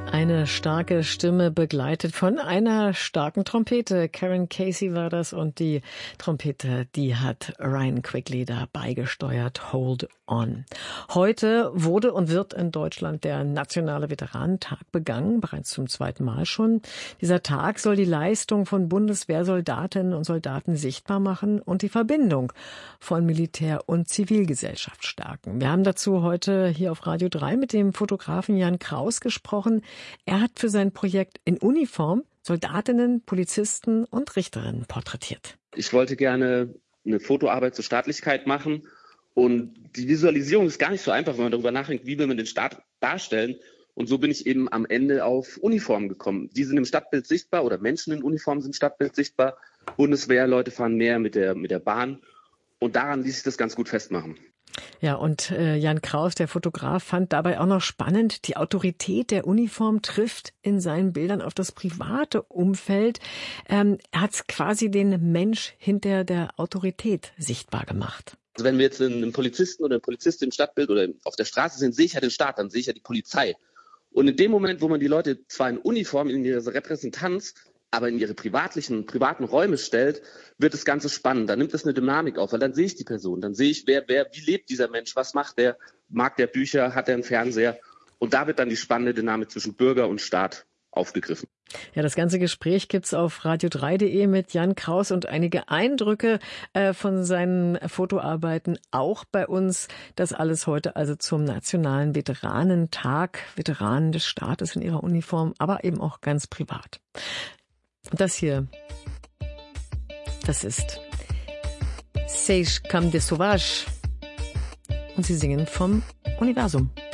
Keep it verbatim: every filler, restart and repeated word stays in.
Eine starke Stimme begleitet von einer starken Trompete. Karen Casey war das und die Trompete, die hat Ryan Quigley da beigesteuert. Hold on. Heute wurde und wird in Deutschland der Nationale Veteranentag begangen, bereits zum zweiten Mal schon. Dieser Tag soll die Leistung von Bundeswehrsoldatinnen und Soldaten sichtbar machen und die Verbindung von Militär und Zivilgesellschaft stärken. Wir haben dazu heute hier auf Radio drei mit dem Fotografen Jan Kraus gesprochen. Er hat für sein Projekt in Uniform Soldatinnen, Polizisten und Richterinnen porträtiert. Ich wollte gerne eine Fotoarbeit zur Staatlichkeit machen und die Visualisierung ist gar nicht so einfach, wenn man darüber nachdenkt, wie will man den Staat darstellen. Und so bin ich eben am Ende auf Uniformen gekommen. Die sind im Stadtbild sichtbar oder Menschen in Uniform sind im Stadtbild sichtbar. Bundeswehrleute fahren mehr mit der, mit der Bahn und daran ließ sich das ganz gut festmachen. Ja, und äh, Jan Kraus, der Fotograf, fand dabei auch noch spannend, die Autorität der Uniform trifft in seinen Bildern auf das private Umfeld. Ähm, er hat quasi den Mensch hinter der Autorität sichtbar gemacht. Also wenn wir jetzt einen Polizisten oder eine Polizistin im Stadtbild oder auf der Straße sehen, sehe ich ja den Staat, dann sehe ich ja die Polizei. Und in dem Moment, wo man die Leute zwar in Uniform, in ihrer Repräsentanz, aber in ihre privatlichen, privaten Räume stellt, wird das Ganze spannend. Dann nimmt es eine Dynamik auf, weil dann sehe ich die Person, dann sehe ich, wer, wer, wie lebt dieser Mensch, was macht der, mag der Bücher, hat er einen Fernseher? Und da wird dann die spannende Dynamik zwischen Bürger und Staat aufgegriffen. Ja, das ganze Gespräch gibt's auf radio drei punkt de mit Jan Kraus und einige Eindrücke äh, von seinen Fotoarbeiten auch bei uns. Das alles heute also zum Nationalen Veteranentag. Veteranen des Staates in ihrer Uniform, aber eben auch ganz privat. Das hier, das ist Sage Comme des Sauvages und sie singen vom Universum.